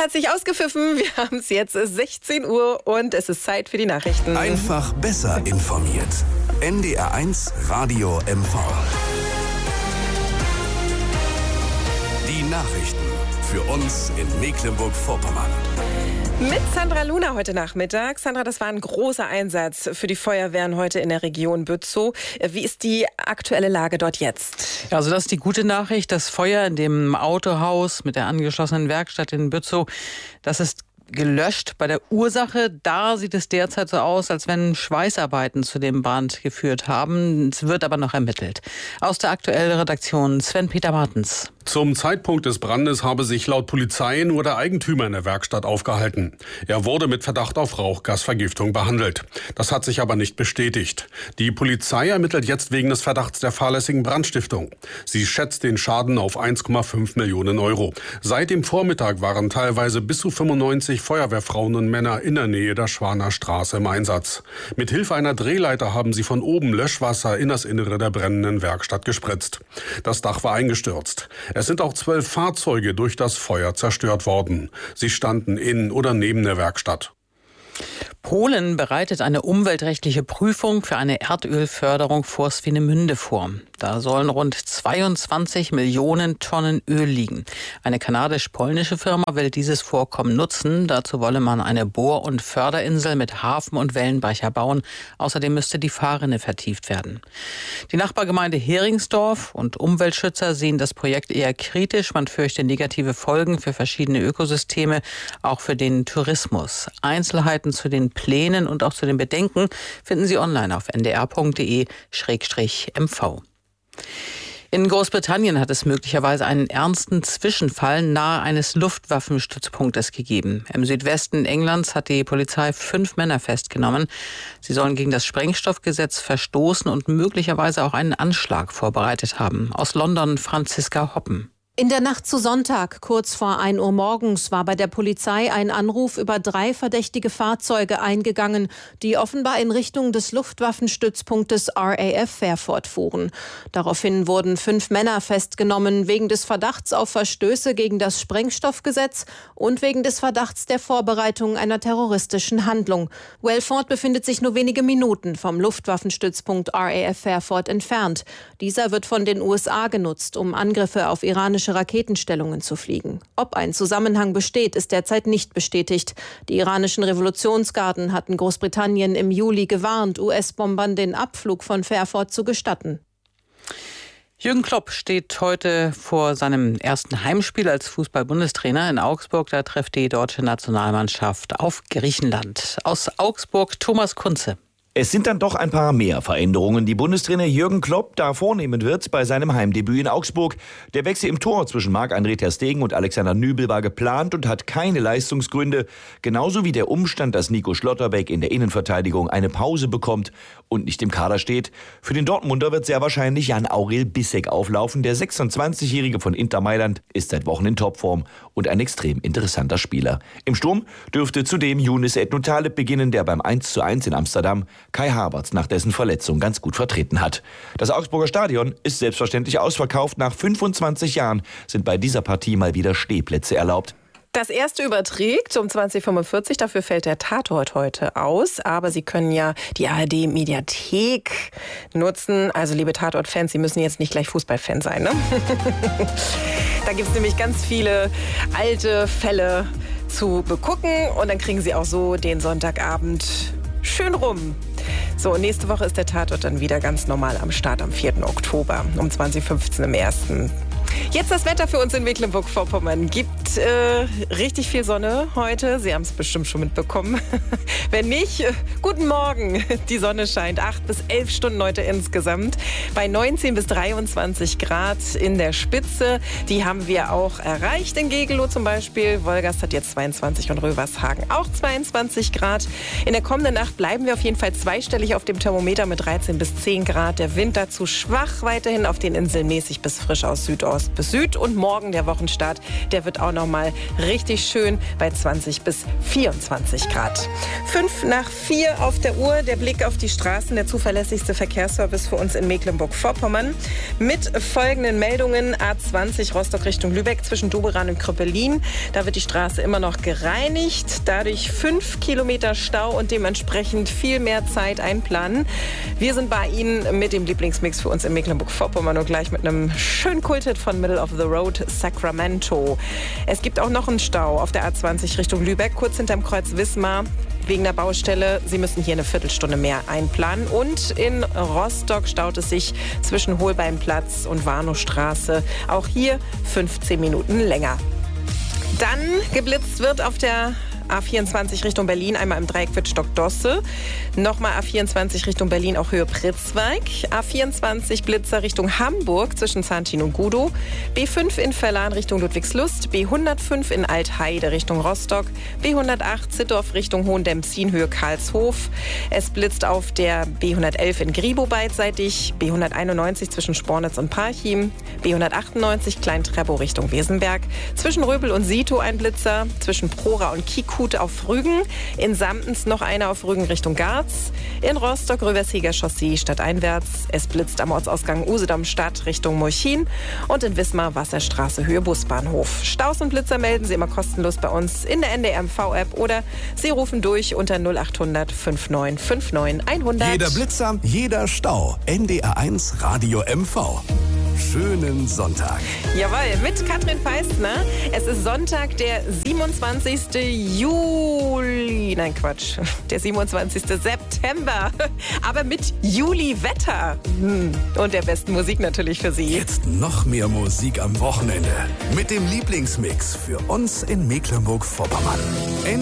hat sich ausgepfiffen. Wir haben es jetzt 16 Uhr und es ist Zeit für die Nachrichten. Einfach besser informiert. NDR1 Radio MV. Die Nachrichten für uns in Mecklenburg-Vorpommern. Mit Sandra Luna heute Nachmittag. Sandra, das war ein großer Einsatz für die Feuerwehren heute in der Region Bützow. Wie ist die aktuelle Lage dort jetzt? Ja, also das ist die gute Nachricht. Das Feuer in dem Autohaus mit der angeschlossenen Werkstatt in Bützow, das ist gelöscht. Bei der Ursache, da sieht es derzeit so aus, als wenn Schweißarbeiten zu dem Brand geführt haben. Es wird aber noch ermittelt. Aus der aktuellen Redaktion Sven-Peter Martens. Zum Zeitpunkt des Brandes habe sich laut Polizei nur der Eigentümer in der Werkstatt aufgehalten. Er wurde mit Verdacht auf Rauchgasvergiftung behandelt. Das hat sich aber nicht bestätigt. Die Polizei ermittelt jetzt wegen des Verdachts der fahrlässigen Brandstiftung. Sie schätzt den Schaden auf 1,5 Millionen Euro. Seit dem Vormittag waren teilweise bis zu 95 Feuerwehrfrauen und Männer in der Nähe der Schwaner Straße im Einsatz. Mit Hilfe einer Drehleiter haben sie von oben Löschwasser in das Innere der brennenden Werkstatt gespritzt. Das Dach war eingestürzt. Es sind auch 12 Fahrzeuge durch das Feuer zerstört worden. Sie standen in oder neben der Werkstatt. Polen bereitet eine umweltrechtliche Prüfung für eine Erdölförderung vor Swinemünde vor. Da sollen rund 22 Millionen Tonnen Öl liegen. Eine kanadisch-polnische Firma will dieses Vorkommen nutzen. Dazu wolle man eine Bohr- und Förderinsel mit Hafen und Wellenbrecher bauen. Außerdem müsste die Fahrrinne vertieft werden. Die Nachbargemeinde Heringsdorf und Umweltschützer sehen das Projekt eher kritisch. Man fürchte negative Folgen für verschiedene Ökosysteme, auch für den Tourismus. Einzelheiten zu den Plänen und auch zu den Bedenken finden Sie online auf ndr.de/mv. In Großbritannien hat es möglicherweise einen ernsten Zwischenfall nahe eines Luftwaffenstützpunktes gegeben. Im Südwesten Englands hat die Polizei 5 Männer festgenommen. Sie sollen gegen das Sprengstoffgesetz verstoßen und möglicherweise auch einen Anschlag vorbereitet haben. Aus London Franziska Hoppen. In der Nacht zu Sonntag, kurz vor 1 Uhr morgens, war bei der Polizei ein Anruf über 3 verdächtige Fahrzeuge eingegangen, die offenbar in Richtung des Luftwaffenstützpunktes RAF Fairford fuhren. Daraufhin wurden 5 Männer festgenommen, wegen des Verdachts auf Verstöße gegen das Sprengstoffgesetz und wegen des Verdachts der Vorbereitung einer terroristischen Handlung. Welford befindet sich nur wenige Minuten vom Luftwaffenstützpunkt RAF Fairford entfernt. Dieser wird von den USA genutzt, um Angriffe auf iranische Raketenstellungen zu fliegen. Ob ein Zusammenhang besteht, ist derzeit nicht bestätigt. Die iranischen Revolutionsgarden hatten Großbritannien im Juli gewarnt, US-Bombern den Abflug von Fairford zu gestatten. Jürgen Klopp steht heute vor seinem ersten Heimspiel als Fußball-Bundestrainer in Augsburg. Da trifft die deutsche Nationalmannschaft auf Griechenland. Aus Augsburg Thomas Kunze. Es sind dann doch ein paar mehr Veränderungen, die Bundestrainer Jürgen Klopp da vornehmen wird bei seinem Heimdebüt in Augsburg. Der Wechsel im Tor zwischen Marc-André ter Stegen und Alexander Nübel war geplant und hat keine Leistungsgründe. Genauso wie der Umstand, dass Nico Schlotterbeck in der Innenverteidigung eine Pause bekommt und nicht im Kader steht. Für den Dortmunder wird sehr wahrscheinlich Jan-Aurel Bissek auflaufen. Der 26-Jährige von Inter Mailand ist seit Wochen in Topform und ein extrem interessanter Spieler. Im Sturm dürfte zudem Younes Ednou-Taleb beginnen, der beim 1:1 in Amsterdam Kai Havertz nach dessen Verletzung ganz gut vertreten hat. Das Augsburger Stadion ist selbstverständlich ausverkauft. Nach 25 Jahren sind bei dieser Partie mal wieder Stehplätze erlaubt. Das erste überträgt um 20:45 Uhr, dafür fällt der Tatort heute aus. Aber Sie können ja die ARD-Mediathek nutzen. Also liebe Tatort-Fans, Sie müssen jetzt nicht gleich Fußballfan sein, ne? Da gibt es nämlich ganz viele alte Fälle zu begucken. Und dann kriegen Sie auch so den Sonntagabend schön rum. So, nächste Woche ist der Tatort dann wieder ganz normal am Start am 4. Oktober um 20:15 Uhr im 1. Jetzt das Wetter für uns in Mecklenburg-Vorpommern. Gibt richtig viel Sonne heute. Sie haben es bestimmt schon mitbekommen. Wenn nicht, guten Morgen. Die Sonne scheint 8 bis 11 Stunden heute insgesamt. Bei 19 bis 23 Grad in der Spitze. Die haben wir auch erreicht in Gegelow zum Beispiel. Wolgast hat jetzt 22 und Rövershagen auch 22 Grad. In der kommenden Nacht bleiben wir auf jeden Fall zweistellig auf dem Thermometer mit 13 bis 10 Grad. Der Wind dazu schwach weiterhin auf den Inseln mäßig bis frisch aus Südost. Ost bis Süd. Und morgen der Wochenstart, der wird auch nochmal richtig schön bei 20 bis 24 Grad. 5:04 auf der Uhr, der Blick auf die Straßen, der zuverlässigste Verkehrsservice für uns in Mecklenburg-Vorpommern. Mit folgenden Meldungen: A20 Rostock Richtung Lübeck zwischen Doberan und Kröppelin. Da wird die Straße immer noch gereinigt. Dadurch 5 Kilometer Stau und dementsprechend viel mehr Zeit einplanen. Wir sind bei Ihnen mit dem Lieblingsmix für uns in Mecklenburg-Vorpommern und gleich mit einem schönen Kulthit von Middle of the Road, Sacramento. Es gibt auch noch einen Stau auf der A20 Richtung Lübeck, kurz hinterm Kreuz Wismar. Wegen der Baustelle. Sie müssen hier eine Viertelstunde mehr einplanen. Und in Rostock staut es sich zwischen Holbeinplatz und Warnowstraße. Auch hier 15 Minuten länger. Dann geblitzt wird auf der A24 Richtung Berlin, einmal im Dreieck Wittstock-Dosse. Nochmal A24 Richtung Berlin, auch Höhe Pritzwalk. A24 Blitzer Richtung Hamburg zwischen Zahntin und Gudow. B5 in Verlan Richtung Ludwigslust. B105 in Altheide Richtung Rostock. B108 Zittdorf Richtung Hohendemzin, Höhe Karlshof. Es blitzt auf der B111 in Gribow beidseitig. B191 zwischen Spornitz und Parchim. B198 Klein-Treppow Richtung Wesenberg. Zwischen Röbel und Sito ein Blitzer. Zwischen Prora und Kikut auf Rügen. In Samtens noch einer auf Rügen Richtung Garz. In Rostock Röversheger Chaussee stadteinwärts. Es blitzt am Ortsausgang Usedom Stadt Richtung Molchin. Und in Wismar Wasserstraße Höhe Busbahnhof. Staus und Blitzer melden Sie immer kostenlos bei uns in der NDR-MV-App oder Sie rufen durch unter 0800 5959 100. Jeder Blitzer, jeder Stau. NDR1 Radio MV. Schönen Sonntag. Jawohl, mit Katrin Feistner. Es ist Sonntag, der 27. Juli. Nein, Quatsch. Der 27. September. Aber mit Juli-Wetter. Und der besten Musik natürlich für Sie. Jetzt noch mehr Musik am Wochenende. Mit dem Lieblingsmix für uns in Mecklenburg-Vorpommern.